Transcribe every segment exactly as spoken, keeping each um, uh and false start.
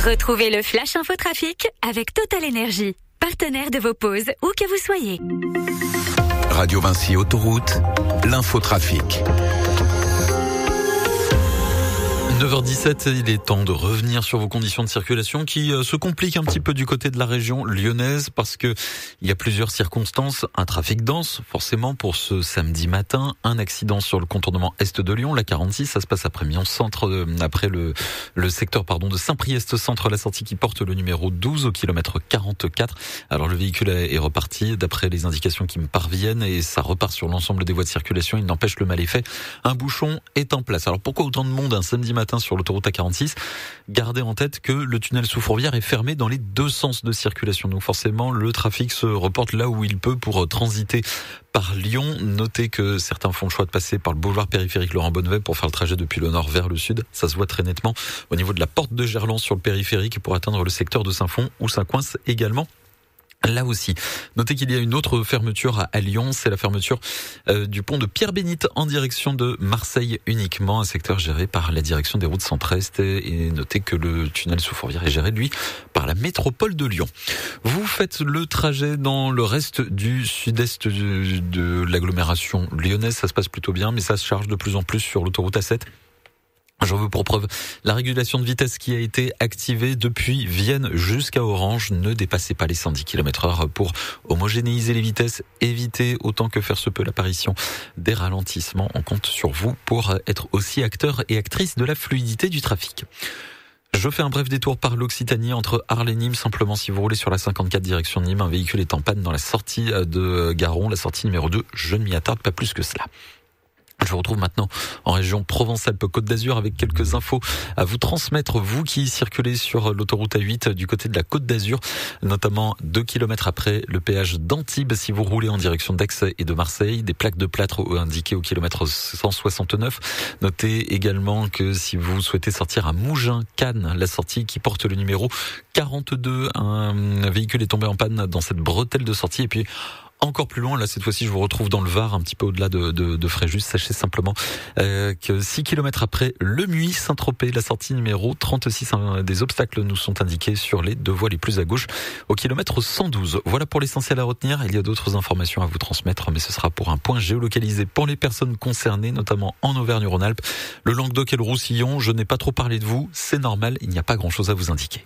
Retrouvez le Flash Info Trafic avec Total Énergie, partenaire de vos pauses, où que vous soyez. Radio Vinci Autoroute, l'infotrafic. neuf heures dix-sept, il est temps de revenir sur vos conditions de circulation qui euh, se compliquent un petit peu du côté de la région lyonnaise parce que il y a plusieurs circonstances. Un trafic dense, forcément, pour ce samedi matin. Un accident sur le contournement est de Lyon, la quarante-six. Ça se passe après Mion Centre, euh, après le, le secteur pardon, de Saint-Priest Centre, la sortie qui porte le numéro douze au kilomètre quarante-quatre. Alors le véhicule est reparti d'après les indications qui me parviennent et ça repart sur l'ensemble des voies de circulation. Il n'empêche, le mal est fait. Un bouchon est en place. Alors pourquoi autant de monde un samedi matin sur l'autoroute A quarante-six? Gardez en tête que le tunnel sous Fourvière est fermé dans les deux sens de circulation. Donc forcément, le trafic se reporte là où il peut pour transiter par Lyon. Notez que certains font le choix de passer par le boulevard périphérique Laurent Bonnevet pour faire le trajet depuis le nord vers le sud. Ça se voit très nettement au niveau de la porte de Gerland sur le périphérique pour atteindre le secteur de Saint-Fond où ça coince également. Là aussi, notez qu'il y a une autre fermeture à Lyon, c'est la fermeture euh, du pont de Pierre-Bénite en direction de Marseille uniquement, un secteur géré par la direction des routes Centre-Est. Et notez que le tunnel sous Fourvière est géré, lui, par la métropole de Lyon. Vous faites le trajet dans le reste du sud-est de, de l'agglomération lyonnaise, ça se passe plutôt bien, mais ça se charge de plus en plus sur l'autoroute A sept. J'en veux pour preuve la régulation de vitesse qui a été activée depuis Vienne jusqu'à Orange. Ne dépassez pas les cent dix kilomètres heure pour homogénéiser les vitesses, éviter autant que faire se peut l'apparition des ralentissements. On compte sur vous pour être aussi acteur et actrice de la fluidité du trafic. Je fais un bref détour par l'Occitanie entre Arles et Nîmes. Simplement, si vous roulez sur la cinquante-quatre direction Nîmes, un véhicule est en panne dans la sortie de Garon, la sortie numéro deux. Je ne m'y attarde pas plus que cela. Je vous retrouve maintenant en région Provence-Alpes-Côte d'Azur avec quelques infos à vous transmettre, vous qui circulez sur l'autoroute A huit du côté de la Côte d'Azur, notamment deux kilomètres après le péage d'Antibes. Si vous roulez en direction d'Aix et de Marseille, des plaques de plâtre indiquées au kilomètre cent soixante-neuf. Notez également que si vous souhaitez sortir à Mougins-Cannes, la sortie qui porte le numéro quarante-deux, un véhicule est tombé en panne dans cette bretelle de sortie. Et puis encore plus loin, là cette fois-ci je vous retrouve dans le Var, un petit peu au-delà de, de, de Fréjus. Sachez simplement euh, que six kilomètres après le Muy Saint-Tropez, la sortie numéro trente-six, hein, des obstacles nous sont indiqués sur les deux voies les plus à gauche au kilomètre cent douze. Voilà pour l'essentiel à retenir. Il y a d'autres informations à vous transmettre, mais ce sera pour un point géolocalisé pour les personnes concernées, notamment en Auvergne-Rhône-Alpes, le Languedoc et le Roussillon. Je n'ai pas trop parlé de vous, c'est normal, il n'y a pas grand-chose à vous indiquer.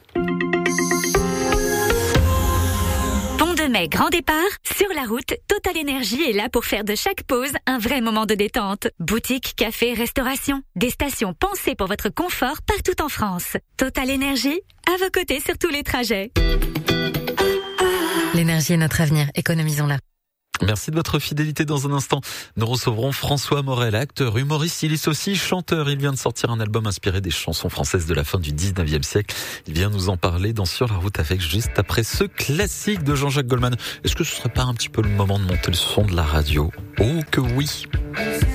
Mais grand départ, sur la route, Total Énergie est là pour faire de chaque pause un vrai moment de détente. Boutique, café, restauration, des stations pensées pour votre confort partout en France. Total Énergie, à vos côtés sur tous les trajets. L'énergie est notre avenir, économisons-la. Merci de votre fidélité. Dans un instant, nous recevrons François Morel, acteur, humoriste, il est aussi chanteur. Il vient de sortir un album inspiré des chansons françaises de la fin du dix-neuvième siècle. Il vient nous en parler dans Sur la route avec, juste après ce classique de Jean-Jacques Goldman. Est-ce que ce serait pas un petit peu le moment de monter le son de la radio? Oh que oui!